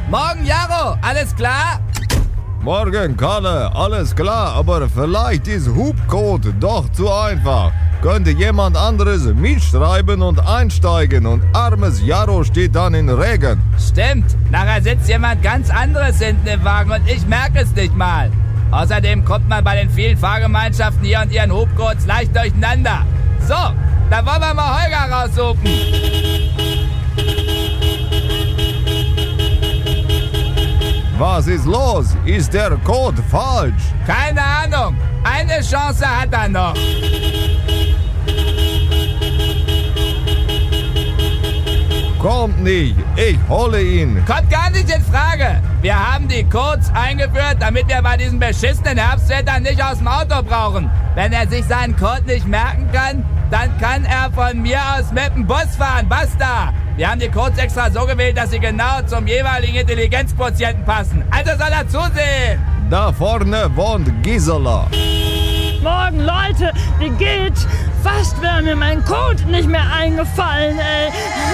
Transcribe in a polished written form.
Morgen, Jaro. Alles klar? Morgen, Kalle. Alles klar, aber vielleicht ist Hubcode doch zu einfach. Könnte jemand anderes mitschreiben und einsteigen und armes Jaro steht dann in Regen. Stimmt. Nachher sitzt jemand ganz anderes hinten im Wagen und ich merke es nicht mal. Außerdem kommt man bei den vielen Fahrgemeinschaften hier und ihren Hubcodes leicht durcheinander. So, dann wollen wir mal Holger raussuchen. Was ist los? Ist der Code falsch? Keine Ahnung. Eine Chance hat er noch. Kommt nicht, ich hole ihn. Kommt gar nicht in Frage. Wir haben die Codes eingeführt, damit wir bei diesem beschissenen Herbstwetter nicht aus dem Auto brauchen. Wenn er sich seinen Code nicht merken kann, dann kann er von mir aus mit dem Bus fahren. Basta! Wir haben die Codes extra so gewählt, dass sie genau zum jeweiligen Intelligenzquotienten passen. Also soll er zusehen. Da vorne wohnt Gisela. Morgen, Leute, wie geht's? Fast wäre mir mein Code nicht mehr eingefallen, ey.